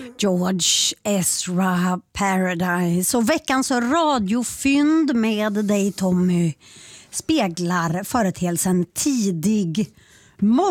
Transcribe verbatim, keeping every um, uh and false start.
George Ezra Paradise. Och veckans radiofynd med dig, Tommy, speglar företeelsen tidig morgon.